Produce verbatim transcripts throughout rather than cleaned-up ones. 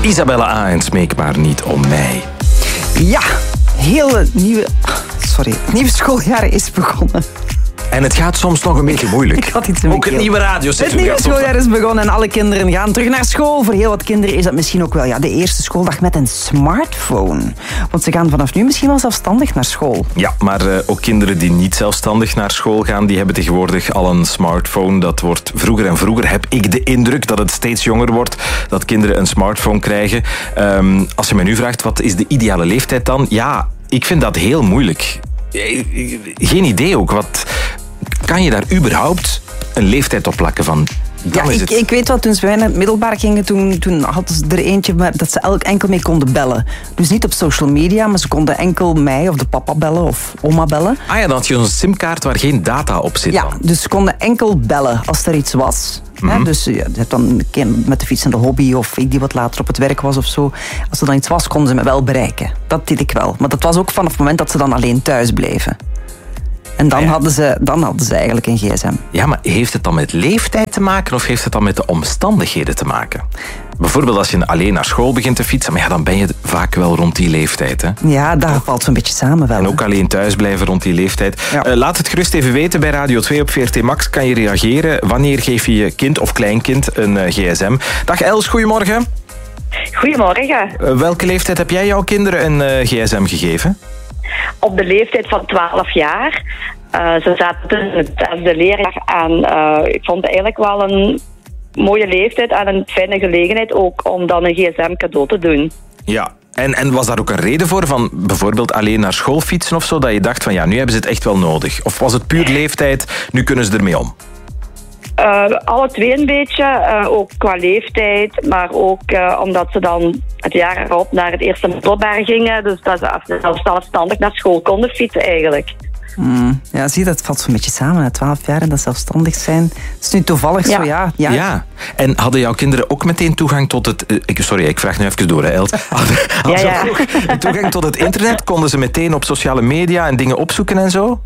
Isabelle A. en Smeek maar niet om mij. Ja, heel nieuwe... Sorry, het nieuwe schooljaar is begonnen. En het gaat soms nog een beetje moeilijk. Ik had iets in ook het keel. nieuwe radioseizoen. Het nieuwe schooljaar is begonnen en alle kinderen gaan terug naar school. Voor heel wat kinderen is dat misschien ook wel ja, de eerste schooldag met een smartphone. Want ze gaan vanaf nu misschien wel zelfstandig naar school. Ja, maar uh, ook kinderen die niet zelfstandig naar school gaan, die hebben tegenwoordig al een smartphone. Dat wordt vroeger en vroeger, heb ik de indruk dat het steeds jonger wordt, dat kinderen een smartphone krijgen. Um, als je mij nu vraagt, wat is de ideale leeftijd dan? Ja, ik vind dat heel moeilijk. Geen idee ook. Wat, kan je daar überhaupt een leeftijd op plakken van? Dan ja, is ik, het... ik weet wel, toen wij naar het middelbaar gingen, toen, toen hadden ze er eentje dat ze elk enkel mee konden bellen. Dus niet op social media, maar ze konden enkel mij of de papa bellen of oma bellen. Ah ja, dan had je zo'n simkaart waar geen data op zit. Ja, dan. dus ze konden enkel bellen als er iets was. Mm-hmm. Hè? Dus ja, je hebt dan een keer met de fiets aan de hobby of ik die wat later op het werk was of zo. Als er dan iets was, konden ze me wel bereiken. Dat deed ik wel. Maar dat was ook vanaf het moment dat ze dan alleen thuis bleven. En dan, ja. hadden ze, dan hadden ze eigenlijk een gsm. Ja, maar heeft het dan met leeftijd te maken of heeft het dan met de omstandigheden te maken? Bijvoorbeeld als je alleen naar school begint te fietsen, maar ja, dan ben je vaak wel rond die leeftijd. Hè? Ja, daar valt zo'n beetje samen wel. En ook alleen thuis blijven rond die leeftijd. Ja. Uh, laat het gerust even weten bij Radio twee op V R T Max. Kan je reageren? Wanneer geef je je kind of kleinkind een uh, gsm? Dag Els, goedemorgen. Goedemorgen. Uh, welke leeftijd heb jij jouw kinderen een uh, gsm gegeven? Op de leeftijd van twaalf jaar. Uh, ze zaten in het zesde leerjaar aan. Uh, ik vond het eigenlijk wel een mooie leeftijd en een fijne gelegenheid ook om dan een gsm cadeau te doen. Ja, en, en was daar ook een reden voor? Van bijvoorbeeld alleen naar school fietsen of zo? Dat je dacht van ja, nu hebben ze het echt wel nodig. Of was het puur leeftijd, nu kunnen ze ermee om? Uh, alle twee een beetje, uh, ook qua leeftijd, maar ook uh, omdat ze dan het jaar erop naar het eerste middelbaar gingen, dus dat ze zelfstandig naar school konden fietsen eigenlijk. Mm, ja, zie je, dat valt zo'n beetje samen. twaalf jaar en dat zelfstandig zijn. Dat is nu toevallig ja. zo, ja. ja. Ja, en hadden jouw kinderen ook meteen toegang tot het... Uh, ik, sorry, ik vraag nu even door, hè, Els. Hadden, hadden ja, ja. ze ook toegang tot het internet? Konden ze meteen op sociale media en dingen opzoeken en zo?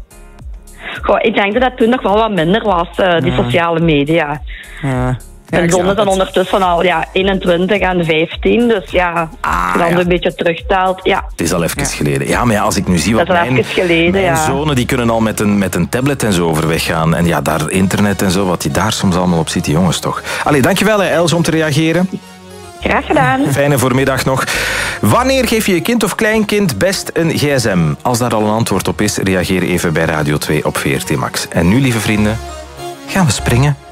Goh, ik denk dat dat toen nog wel wat minder was, uh, die ja. sociale media. Ja. Ja, en zonden dan het. ondertussen al ja, eenentwintig en vijftien, dus ja, Ah, als je dan ja. een beetje terugtelt, ja. Het is al even Ja. geleden. Ja, maar ja, als ik nu zie wat Dat is al mijn, even geleden, mijn ja. zonen, die kunnen al met een, met een tablet en zo overweg gaan. En ja, daar internet en zo, wat die daar soms allemaal op ziet, die jongens toch. Allee, dankjewel hè, Els, om te reageren. Graag gedaan. Fijne voormiddag nog. Wanneer geef je je kind of kleinkind best een gsm? Als daar al een antwoord op is, reageer even bij Radio twee op V R T Max. En nu, lieve vrienden, gaan we springen.